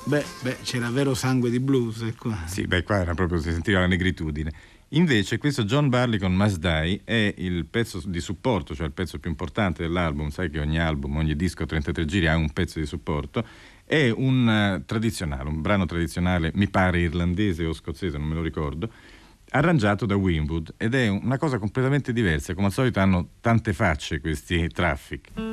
Beh, c'era vero sangue di blues qua. Sì, qua era proprio, si sentiva la negritudine. Invece questo John Barley con Must Die è il pezzo di supporto, cioè il pezzo più importante dell'album. Sai che ogni album, ogni disco a 33 giri ha un pezzo di supporto. È un tradizionale, un brano tradizionale, mi pare irlandese o scozzese, non me lo ricordo, arrangiato da Winwood, ed è una cosa completamente diversa. Come al solito hanno tante facce questi Traffic.